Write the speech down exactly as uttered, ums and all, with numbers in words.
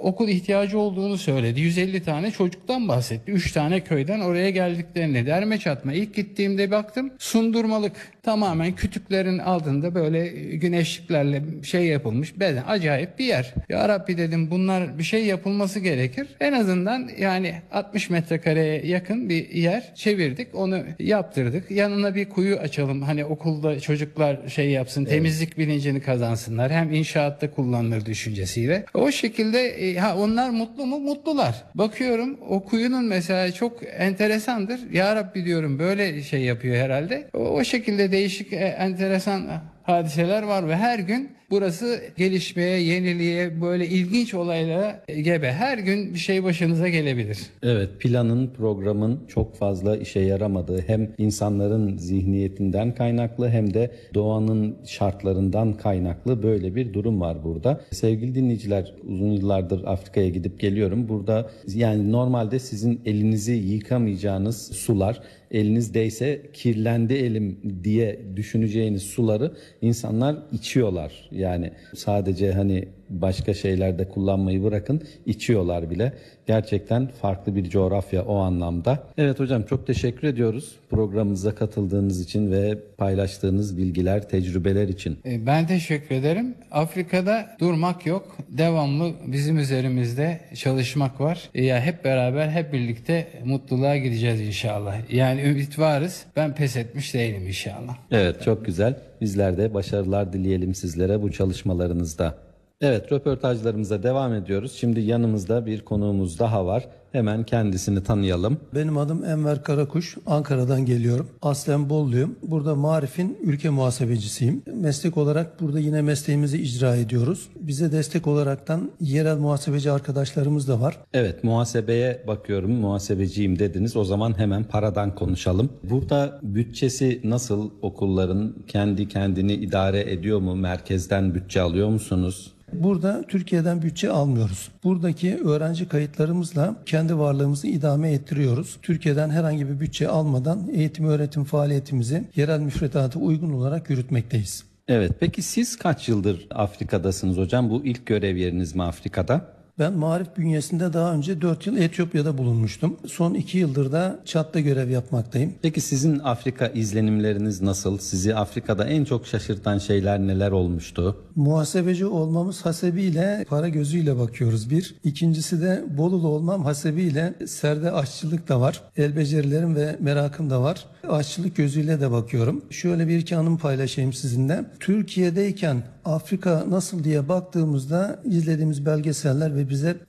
okul ihtiyacı olduğunu söyledi. yüz elli tane çocuktan bahsetti. üç tane köyden oraya geldiklerini. Derme çatma. İlk gittiğimde baktım sundurmalık. Tamamen kütüklerin altında böyle güneşliklerle şey yapılmış. Beden acayip bir yer. Ya Rabbi dedim, bunlar bir şey yapılması gerekir. En azından yani altmış metrekareye yakın bir yer çevirdik. Onu yaptırdık. Yanına bir kuyu açalım. Hani okulda çocuklar şey yapsın, evet, temizlik bilincini kazansınlar. Hem inşaatta kullanılır düşüncesiyle. O şekilde e, ha onlar mutlu mu? Mutlular. Bakıyorum o kuyunun mesela çok enteresandır. Ya Rabbi diyorum, böyle şey yapıyor herhalde. O, o şekilde değişik e, enteresan hadiseler var ve her gün burası gelişmeye, yeniliğe, böyle ilginç olaylara gebe. Her gün bir şey başınıza gelebilir. Evet, planın, programın çok fazla işe yaramadığı, hem insanların zihniyetinden kaynaklı hem de doğanın şartlarından kaynaklı böyle bir durum var burada. Sevgili dinleyiciler, uzun yıllardır Afrika'ya gidip geliyorum. Burada yani normalde sizin elinizi yıkamayacağınız sular, elinizdeyse kirlendi elim diye düşüneceğiniz suları insanlar içiyorlar. Yani sadece hani başka şeylerde kullanmayı bırakın, içiyorlar bile. Gerçekten farklı bir coğrafya o anlamda. Evet hocam, çok teşekkür ediyoruz programımıza katıldığınız için ve paylaştığınız bilgiler, tecrübeler için. Ben teşekkür ederim. Afrika'da durmak yok. Devamlı bizim üzerimizde çalışmak var. Ya hep beraber, hep birlikte mutluluğa gideceğiz inşallah. Yani ümit varız. Ben pes etmiş değilim inşallah. Evet, çok güzel. Bizler de başarılar dileyelim sizlere bu çalışmalarınızda. Evet, röportajlarımıza devam ediyoruz. Şimdi yanımızda bir konuğumuz daha var. Hemen kendisini tanıyalım. Benim adım Enver Karakuş. Ankara'dan geliyorum. Aslen Bolluyum. Burada Marif'in ülke muhasebecisiyim. Meslek olarak burada yine mesleğimizi icra ediyoruz. Bize destek olaraktan yerel muhasebeci arkadaşlarımız da var. Evet, muhasebeye bakıyorum, muhasebeciyim dediniz. O zaman hemen paradan konuşalım. Burada bütçesi nasıl, okulların kendi kendini idare ediyor mu? Merkezden bütçe alıyor musunuz? Burada Türkiye'den bütçe almıyoruz. Buradaki öğrenci kayıtlarımızla kendi varlığımızı idame ettiriyoruz. Türkiye'den herhangi bir bütçe almadan eğitim öğretim faaliyetimizi yerel müfredata uygun olarak yürütmekteyiz. Evet, peki siz kaç yıldır Afrika'dasınız hocam? Bu ilk görev yeriniz mi Afrika'da? Ben Marif bünyesinde daha önce dört yıl Etiyopya'da bulunmuştum. Son iki yıldır da Çad'da görev yapmaktayım. Peki sizin Afrika izlenimleriniz nasıl? Sizi Afrika'da en çok şaşırtan şeyler neler olmuştu? Muhasebeci olmamız hasebiyle para gözüyle bakıyoruz bir. İkincisi de Bolulu olmam hasebiyle serde aşçılık da var. El becerilerim ve merakım da var. Aşçılık gözüyle de bakıyorum. Şöyle bir iki anımı paylaşayım sizinle. Türkiye'deyken Afrika nasıl diye baktığımızda izlediğimiz belgeseller ve bize